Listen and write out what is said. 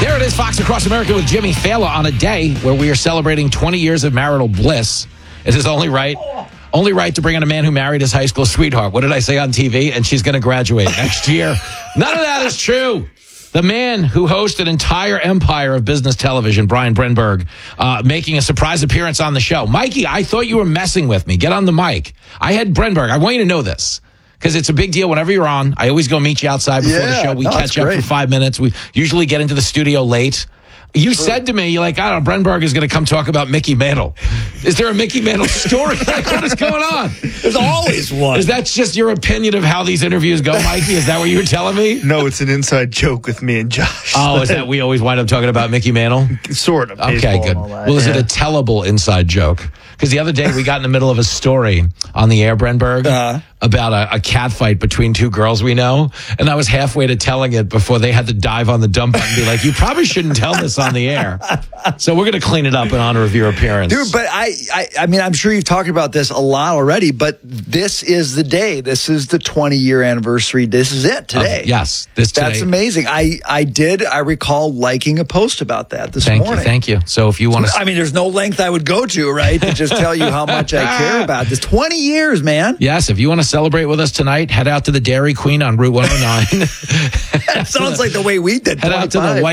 There it is, Fox Across America with Jimmy Fallon on a day where we are celebrating 20 years of marital bliss. It is only right to bring in a man who married his high school sweetheart. What did I say on TV? And she's going to graduate next year. None of that is true. The man who hosts an entire empire of business television, Brian Brenberg, making a surprise appearance on the show. Mikey, I thought you were messing with me. Get on the mic. I had Brenberg. I want you to know this, because it's a big deal whenever you're on. I always go meet you outside before the show. We catch up for 5 minutes. We usually get into the studio late. You said to me, you're like, I don't know, Brenberg is going to come talk about Mickey Mantle. Is there a Mickey Mantle story? Like, what is going on? There's always one. Is that just your opinion of how these interviews go, Mikey? Is that what you were telling me? No, it's an inside joke with me and Josh. Oh, is that we always wind up talking about Mickey Mantle? Sort of. Okay, good. Well, is it a tellable inside joke? Because the other day we got in the middle of a story on the air, Brenberg, about a cat fight between two girls we know. And I was halfway to telling it before they had to dive on the dump button and be like, you probably shouldn't tell this on the air. So we're going to clean it up in honor of your appearance. Dude, but I mean, I'm sure you've talked about this a lot already, but this is the day. This is the 20-year anniversary. This is it today. Yes. That's amazing. I recall liking a post about that this morning. Thank you. So if you want to... I mean, there's no length I would go to, right, to just tell you how much I care about this. 20 years, man. Yes, if you want to celebrate with us tonight, head out to the Dairy Queen on Route 109. That sounds like the way we did. Head out to the White